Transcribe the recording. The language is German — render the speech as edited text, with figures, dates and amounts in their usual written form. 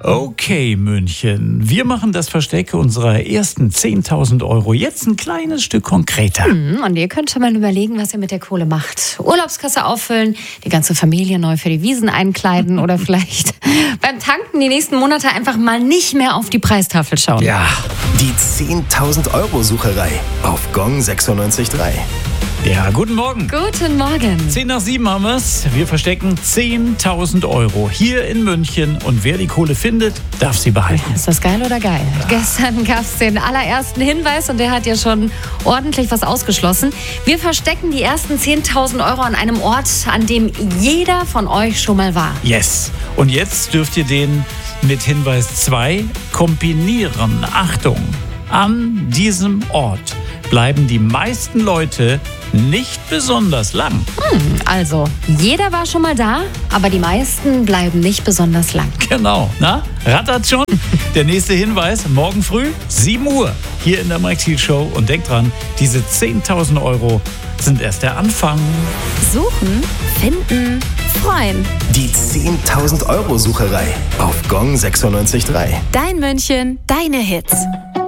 Okay, München. Wir machen das Versteck unserer ersten 10.000 Euro jetzt ein kleines Stück konkreter. Und ihr könnt schon mal überlegen, was ihr mit der Kohle macht. Urlaubskasse auffüllen, die ganze Familie neu für die Wiesen einkleiden oder vielleicht beim Tanken die nächsten Monate einfach mal nicht mehr auf die Preistafel schauen. Ja. Die 10.000 Euro Sucherei auf Gong 96.3. Ja, guten Morgen. Guten Morgen. 7:10 haben wir's. Wir verstecken 10.000 Euro hier in München. Und wer die Kohle findet, darf sie behalten. Ist das geil oder geil? Ja. Gestern gab es den allerersten Hinweis und der hat ja schon ordentlich was ausgeschlossen. Wir verstecken die ersten 10.000 Euro an einem Ort, an dem jeder von euch schon mal war. Yes. Und jetzt dürft ihr den mit Hinweis 2 kombinieren. Achtung, an diesem Ort bleiben die meisten Leute nicht besonders lang. Also, jeder war schon mal da, aber die meisten bleiben nicht besonders lang. Genau. Na, rattert schon? Der nächste Hinweis, morgen früh, 7 Uhr, hier in der Mike Thiel Show. Und denkt dran, diese 10.000 Euro sind erst der Anfang. Suchen, finden, freuen. Die 10.000 Euro Sucherei auf Gong 96.3. Dein München, deine Hits.